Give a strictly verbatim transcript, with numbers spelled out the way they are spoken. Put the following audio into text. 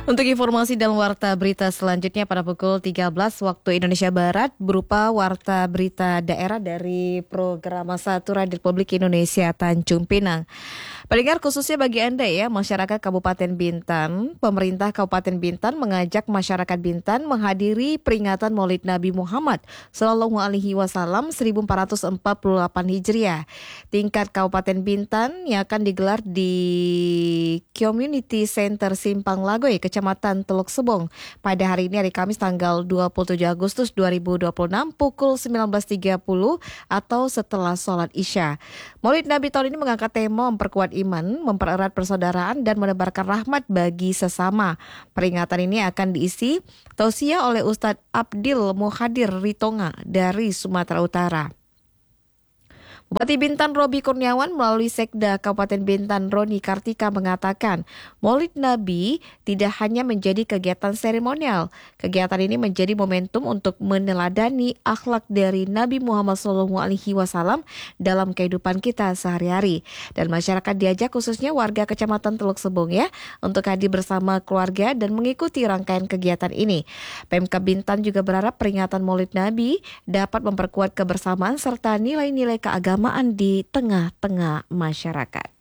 Untuk informasi dalam warta berita selanjutnya pada pukul tiga belas waktu Indonesia Barat berupa warta berita daerah dari program satu Radio Republik Indonesia Tanjung Pinang. Pendengar, khususnya bagi Anda ya, masyarakat Kabupaten Bintan, pemerintah Kabupaten Bintan mengajak masyarakat Bintan menghadiri peringatan Maulid Nabi Muhammad Sallallahu Alaihi Wasallam seribu empat ratus empat puluh delapan Hijriah. Tingkat Kabupaten Bintan yang akan digelar di Community Center Simpang Lagoy, Kecamatan Teluk Sebong pada hari ini, hari Kamis tanggal dua puluh tujuh Agustus dua ribu dua puluh enam pukul sembilan belas tiga puluh atau setelah sholat Isya. Maulid Nabi tahun ini mengangkat tema memperkuat iman, mempererat persaudaraan dan menebarkan rahmat bagi sesama. Peringatan ini akan diisi tausiah oleh Ustadz Abdil Muhadir Ritonga dari Sumatera Utara. Bupati Bintan Robi Kurniawan melalui Sekda Kabupaten Bintan Roni Kartika mengatakan Maulid Nabi tidak hanya menjadi kegiatan seremonial. Kegiatan ini menjadi momentum untuk meneladani akhlak dari Nabi Muhammad shallallahu alaihi wasallam dalam kehidupan kita sehari-hari. Dan masyarakat diajak, khususnya warga Kecamatan Teluk Sebong ya, untuk hadir bersama keluarga dan mengikuti rangkaian kegiatan ini. Pemkab Bintan juga berharap peringatan Maulid Nabi dapat memperkuat kebersamaan serta nilai-nilai keagamaan di tengah-tengah masyarakat.